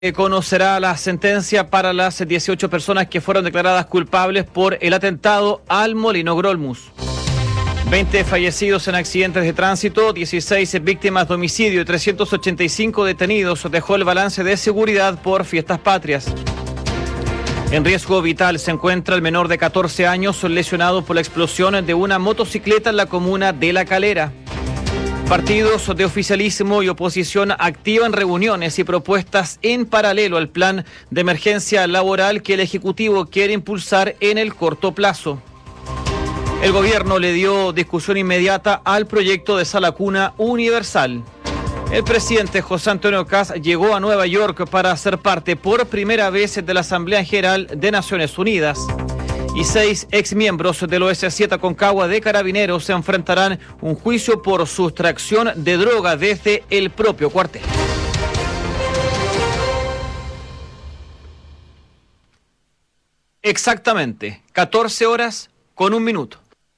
Conocerá la sentencia para las 18 personas que fueron declaradas culpables por el atentado al Molino Grolmus. 20 fallecidos en accidentes de tránsito, 16 víctimas de homicidio y 385 detenidos dejó el balance de seguridad por fiestas patrias. En riesgo vital se encuentra el menor de 14 años lesionado por la explosión de una motocicleta en la comuna de La Calera. Partidos de oficialismo y oposición activan reuniones y propuestas en paralelo al plan de emergencia laboral que el Ejecutivo quiere impulsar en el corto plazo. El gobierno le dio discusión inmediata al proyecto de sala cuna universal. El presidente José Antonio Kast llegó a Nueva York para ser parte por primera vez de la Asamblea General de Naciones Unidas. Y 6 exmiembros del OS7 Aconcagua de Carabineros se enfrentarán un juicio por sustracción de droga desde el propio cuartel. Exactamente, 14 horas con 1 minuto.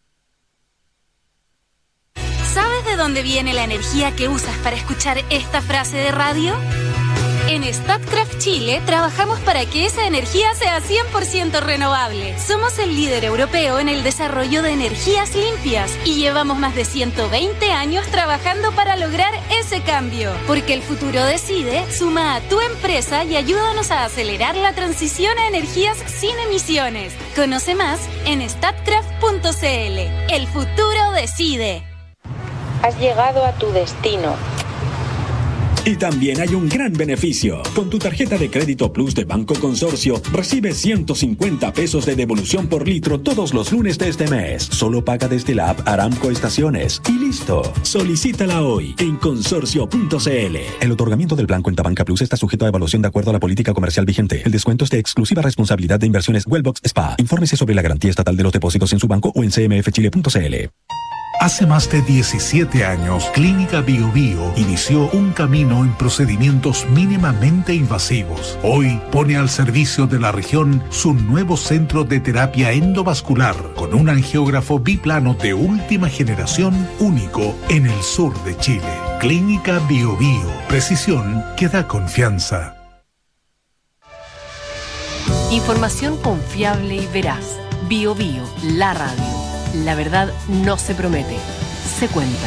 ¿Sabes de dónde viene la energía que usas para escuchar esta frase de radio? En Statkraft Chile trabajamos para que esa energía sea 100% renovable. Somos el líder europeo en el desarrollo de energías limpias y llevamos más de 120 años trabajando para lograr ese cambio. Porque el futuro decide, suma a tu empresa y ayúdanos a acelerar la transición a energías sin emisiones. Conoce más en statkraft.cl. El futuro decide. Has llegado a tu destino. Y también hay un gran beneficio. Con tu tarjeta de crédito Plus de Banco Consorcio, recibes 150 pesos de devolución por litro todos los lunes de este mes. Solo paga desde la app Aramco Estaciones. Y listo. Solicítala hoy en consorcio.cl. El otorgamiento del plan Cuenta Banca Plus está sujeto a evaluación de acuerdo a la política comercial vigente. El descuento es de exclusiva responsabilidad de Inversiones Wellbox SPA. Infórmese sobre la garantía estatal de los depósitos en su banco o en cmfchile.cl. Hace más de 17 años, Clínica Bio Bio inició un camino en procedimientos mínimamente invasivos. Hoy pone al servicio de la región su nuevo centro de terapia endovascular con un angiógrafo biplano de última generación único en el sur de Chile. Clínica Bio Bio, precisión que da confianza. Información confiable y veraz. Bio Bio, la radio. La verdad no se promete, se cuenta.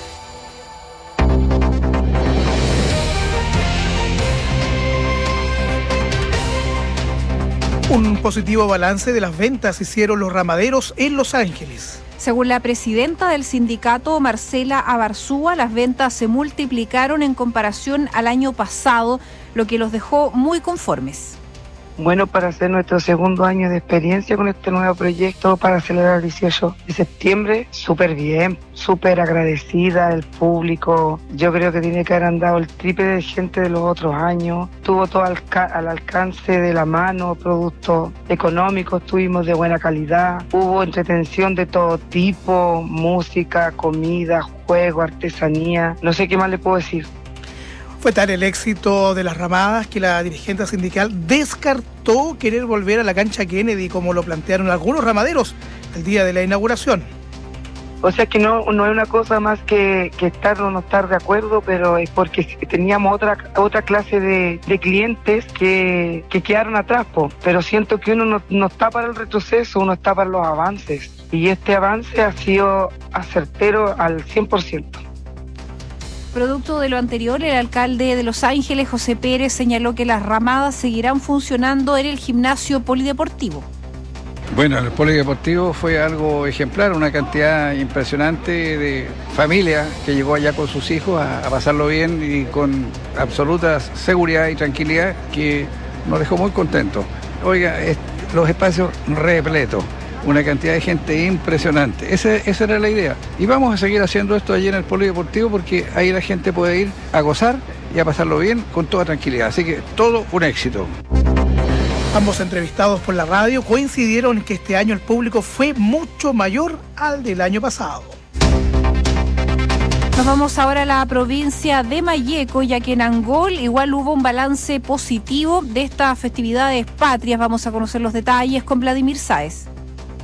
Un positivo balance de las ventas hicieron los ramaderos en Los Ángeles. Según la presidenta del sindicato, Marcela Abarzúa, las ventas se multiplicaron en comparación al año pasado, lo que los dejó muy conformes. Bueno, para hacer nuestro segundo año de experiencia con este nuevo proyecto para celebrar el 18 de septiembre, súper bien, súper agradecida el público. Yo creo que tiene que haber andado el triple de gente de los otros años. Tuvo todo al alcance de la mano, productos económicos, tuvimos de buena calidad. Hubo entretención de todo tipo, música, comida, juego, artesanía. No sé qué más le puedo decir. Fue tal el éxito de las ramadas que la dirigente sindical descartó querer volver a la cancha Kennedy, como lo plantearon algunos ramaderos el día de la inauguración. O sea que no es una cosa más que estar o no estar de acuerdo, pero es porque teníamos otra clase de clientes que quedaron atrás, pero siento que uno no está para el retroceso, uno está para los avances. Y este avance ha sido acertero al 100%. Producto de lo anterior, el alcalde de Los Ángeles, José Pérez, señaló que las ramadas seguirán funcionando en el gimnasio polideportivo. Bueno, el polideportivo fue algo ejemplar, una cantidad impresionante de familia que llegó allá con sus hijos a pasarlo bien y con absoluta seguridad y tranquilidad que nos dejó muy contentos. Oiga, los espacios repletos. Una cantidad de gente impresionante. Esa era la idea. Y vamos a seguir haciendo esto allí en el polideportivo porque ahí la gente puede ir a gozar y a pasarlo bien con toda tranquilidad. Así que todo un éxito. Ambos entrevistados por la radio coincidieron en que este año el público fue mucho mayor al del año pasado. Nos vamos ahora a la provincia de Malleco, ya que en Angol igual hubo un balance positivo de estas festividades patrias. Vamos a conocer los detalles con Vladimir Sáez.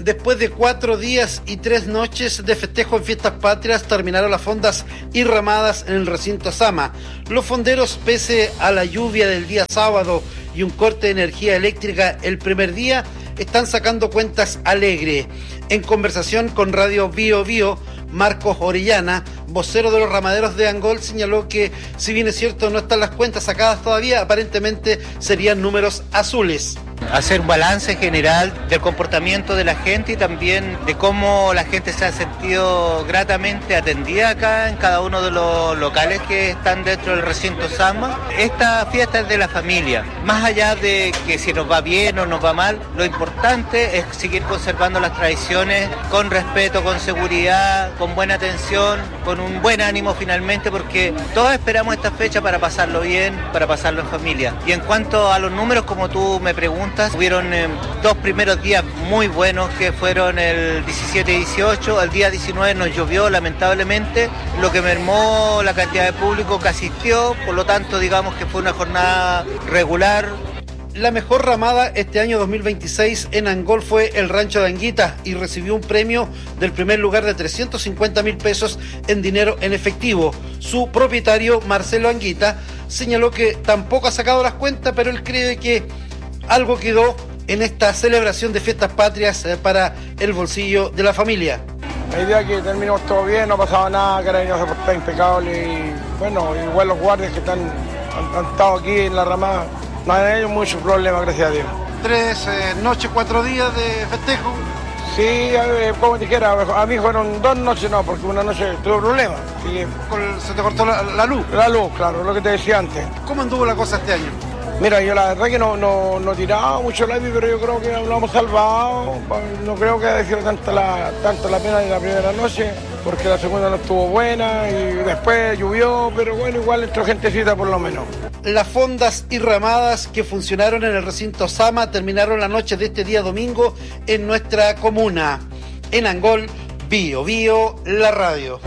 Después de 4 días y 3 noches de festejo en Fiestas Patrias, terminaron las fondas y ramadas en el recinto Sama. Los fonderos, pese a la lluvia del día sábado y un corte de energía eléctrica el primer día, están sacando cuentas alegre. En conversación con Radio Bio Bio, Marcos Orellana, vocero de los ramaderos de Angol, señaló que, si bien es cierto no están las cuentas sacadas todavía, aparentemente serían números azules. Hacer un balance general del comportamiento de la gente y también de cómo la gente se ha sentido gratamente atendida acá en cada uno de los locales que están dentro del recinto Sama. Esta fiesta es de la familia. Más allá de que si nos va bien o nos va mal, lo importante es seguir conservando las tradiciones con respeto, con seguridad, con buena atención, con un buen ánimo finalmente, porque todos esperamos esta fecha para pasarlo bien, para pasarlo en familia. Y en cuanto a los números, como tú me preguntas, hubieron 2 primeros días muy buenos, que fueron el 17 y 18. El día 19 nos llovió lamentablemente, lo que mermó la cantidad de público que asistió, por lo tanto digamos que fue una jornada regular. La mejor ramada este año 2026 en Angol fue el Rancho de Anguita y recibió un premio del primer lugar de 350.000 pesos en dinero en efectivo. Su propietario, Marcelo Anguita, señaló que tampoco ha sacado las cuentas, pero él cree que algo quedó en esta celebración de Fiestas Patrias para el bolsillo de la familia. La idea que terminamos todo bien, no pasaba nada, Carabineros se portaba impecable y bueno, igual los guardias que han estado aquí en la ramada, no hay mucho problema, gracias a Dios. 3 noches, 4 días de festejo. Sí, como dijera, a mí fueron 2 noches, no, porque una noche tuve problemas. ¿Se te cortó la luz? La luz, claro, lo que te decía antes. ¿Cómo anduvo la cosa este año? Mira, yo la verdad que no tiraba mucho live, pero yo creo que lo hemos salvado. No creo que haya sido tanto la pena de la primera noche, porque la segunda no estuvo buena y después llovió, pero bueno, igual entró gentecita por lo menos. Las fondas y ramadas que funcionaron en el recinto Sama terminaron la noche de este día domingo en nuestra comuna. En Angol, Bio Bio, la radio.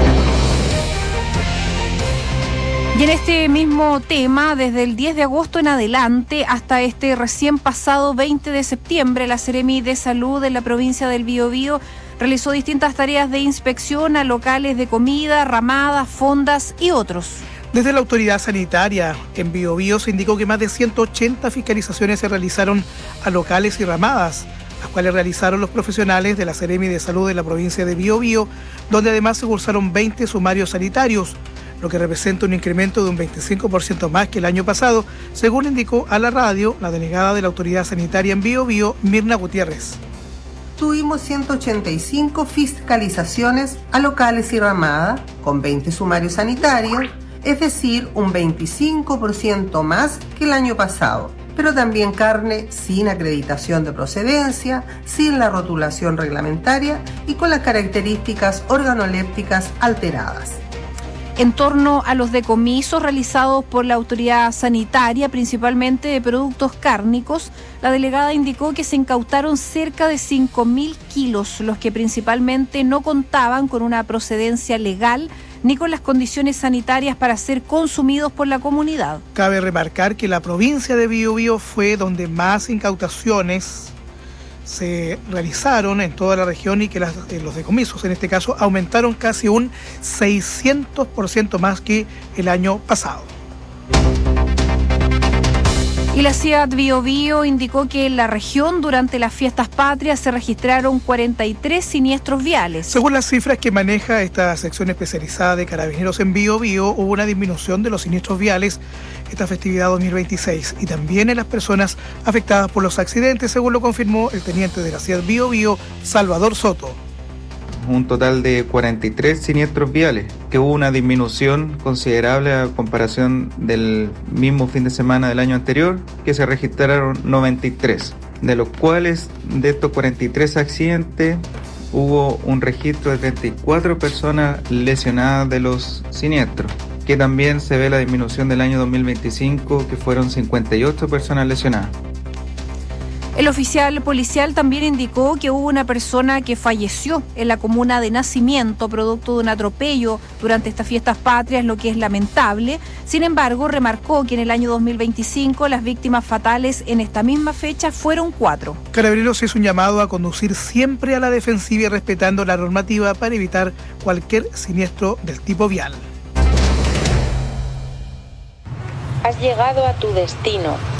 Y en este mismo tema, desde el 10 de agosto en adelante hasta este recién pasado 20 de septiembre, la Seremi de Salud de la provincia del Biobío realizó distintas tareas de inspección a locales de comida, ramadas, fondas y otros. Desde la autoridad sanitaria en Biobío se indicó que más de 180 fiscalizaciones se realizaron a locales y ramadas, las cuales realizaron los profesionales de la Seremi de Salud de la provincia de Biobío, donde además se cursaron 20 sumarios sanitarios, lo que representa un incremento de un 25% más que el año pasado, según indicó a la radio la delegada de la autoridad sanitaria en Biobío, Mirna Gutiérrez. Tuvimos 185 fiscalizaciones a locales y ramadas, con 20 sumarios sanitarios, es decir, un 25% más que el año pasado, pero también carne sin acreditación de procedencia, sin la rotulación reglamentaria y con las características organolépticas alteradas. En torno a los decomisos realizados por la autoridad sanitaria, principalmente de productos cárnicos, la delegada indicó que se incautaron cerca de 5.000 kilos, los que principalmente no contaban con una procedencia legal ni con las condiciones sanitarias para ser consumidos por la comunidad. Cabe remarcar que la provincia de Biobío fue donde más incautaciones se realizaron en toda la región y que los decomisos, en este caso, aumentaron casi un 600% más que el año pasado. Y la CIAT Biobío indicó que en la región durante las fiestas patrias se registraron 43 siniestros viales. Según las cifras que maneja esta sección especializada de Carabineros en Biobío, hubo una disminución de los siniestros viales esta festividad 2026 y también en las personas afectadas por los accidentes, según lo confirmó el teniente de la CIAT Biobío, Salvador Soto. Un total de 43 siniestros viales, que hubo una disminución considerable a comparación del mismo fin de semana del año anterior, que se registraron 93, de los cuales de estos 43 accidentes hubo un registro de 34 personas lesionadas de los siniestros, que también se ve la disminución del año 2025, que fueron 58 personas lesionadas. El oficial policial también indicó que hubo una persona que falleció en la comuna de Nacimiento producto de un atropello durante estas fiestas patrias, lo que es lamentable. Sin embargo, remarcó que en el año 2025 las víctimas fatales en esta misma fecha fueron 4. Carabineros hizo un llamado a conducir siempre a la defensiva y respetando la normativa para evitar cualquier siniestro del tipo vial. Has llegado a tu destino.